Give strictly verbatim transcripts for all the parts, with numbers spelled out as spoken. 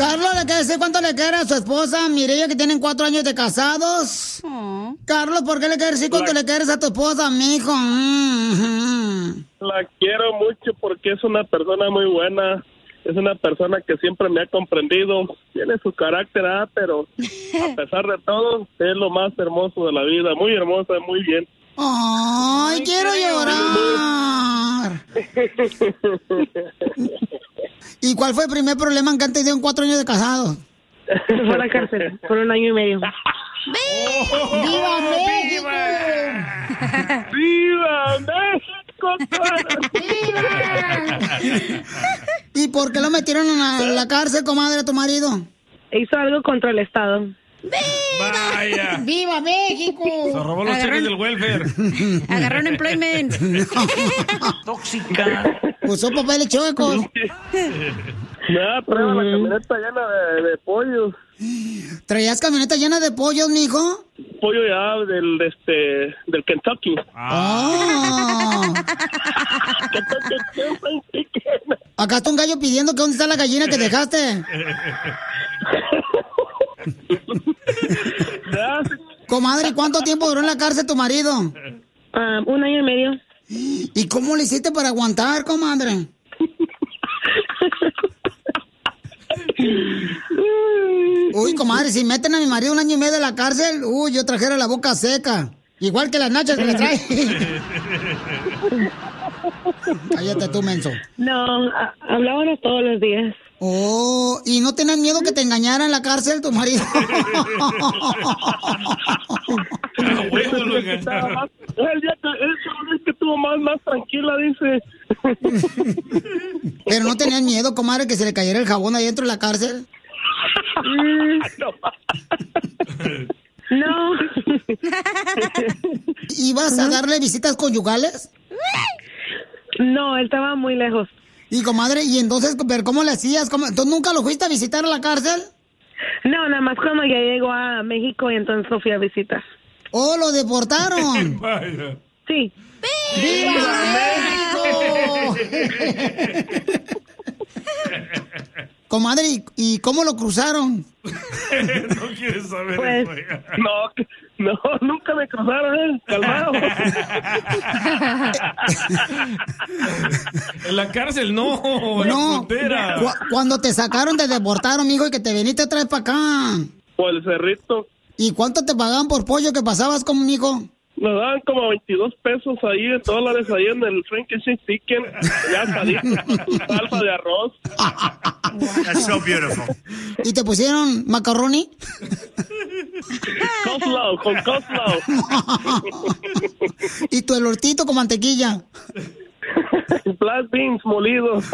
Carlos le quiere decir cuánto le quiere a su esposa Mireya, que tienen cuatro años de casados. Oh. Carlos, ¿por qué le quieres decir cuánto la... le quieres a tu esposa, mijo? Mm-hmm. La quiero mucho porque es una persona muy buena. Es una persona que siempre me ha comprendido. Tiene su carácter, ¿eh? Pero a pesar de todo, es lo más hermoso de la vida. Muy hermosa, muy bien. ¡Ay, Ay quiero llorar! ¿Y cuál fue el primer problema que han tenido en cuatro años de casados? Se fue a la cárcel por un año y medio. ¡Oh, ¡Viva México! ¡Viva México! ¡Viva! ¿Y por qué lo metieron en la, en la cárcel, comadre, a tu marido? Hizo algo contra el Estado. ¡Viva! ¡Vaya! ¡Viva México! Se robó los cheques del welfare. Agarró un employment. Tóxica. Usó papeles chuecos. Nada, traía la camioneta llena de, de pollos. ¿Traías camioneta llena de pollos, mijo? Pollo ya del, este, del Kentucky. Ah. Oh. Acá está un gallo pidiendo que dónde está la gallina que dejaste. Comadre, ¿cuánto tiempo duró en la cárcel tu marido? Uh, un año y medio. ¿Y cómo le hiciste para aguantar, comadre? Uy, comadre, si meten a mi marido un año y medio en la cárcel, uy, yo trajera la boca seca. Igual que las nachas que le trae. Cállate tú, menso. No, a- hablábamos todos los días. Oh, ¿y no tenías miedo que te engañara en la cárcel tu marido? El día que, esa vez que estuvo más, más tranquila, dice. Pero no tenías miedo, comadre, que se le cayera el jabón ahí dentro de la cárcel. No. ¿Ibas a darle visitas conyugales? No, él estaba muy lejos. Y comadre, ¿y entonces pero cómo le hacías? ¿Cómo? ¿Tú nunca lo fuiste a visitar a la cárcel? No, nada más cuando ya llegó a México y entonces lo fui a visitar. ¡Oh, lo deportaron! Sí. ¡Viva México! Comadre, ¿y, ¿y cómo lo cruzaron? No quieres saber Pues- eso. No, no, nunca me cruzaron, ¿eh? Calmado. En la cárcel no, en la No, frontera. cu- cuando te sacaron te deportaron, mijo, y que te veniste otra vez para acá. Por el cerrito. ¿Y cuánto te pagaban por pollo que pasabas conmigo? Nos daban como veintidós pesos ahí, en dólares ahí en el Frankenstein Chicken. Ya salía su salsa de arroz. That's so beautiful. ¿Y te pusieron macaroni? Coleslaw, con coleslaw. ¿Y tu elortito con mantequilla? Black beans molidos.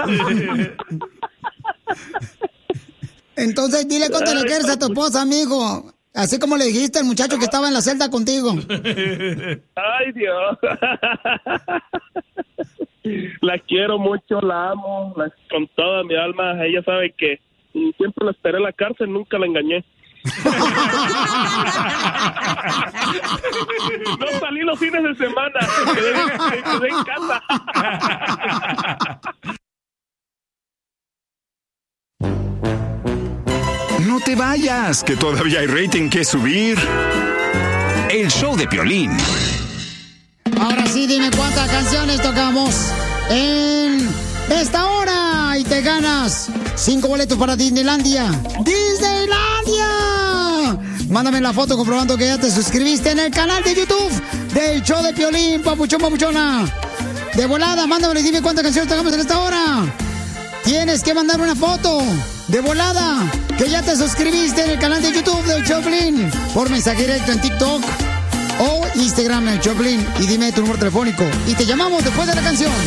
Entonces dile cuánto le quieres a tu esposa, amigo. Así como le dijiste al muchacho que estaba en la celda contigo. Ay, Dios. La quiero mucho, la amo, la- con toda mi alma. Ella sabe que siempre la esperé en la cárcel, nunca la engañé. No salí los fines de semana, me quedé, me quedé en casa. No te vayas, que todavía hay rating que subir. El show de Piolín. Ahora sí, dime cuántas canciones tocamos en esta hora y te ganas cinco boletos para Disneylandia. ¡Disneylandia! Mándame la foto comprobando que ya te suscribiste en el canal de YouTube del show de Piolín, papuchón, papuchona. De volada, mándame y dime cuántas canciones tocamos en esta hora. Tienes que mandar una foto de volada que ya te suscribiste en el canal de YouTube del Choplin por mensaje directo en TikTok o Instagram en el Choplin y dime tu número telefónico y te llamamos después de la canción.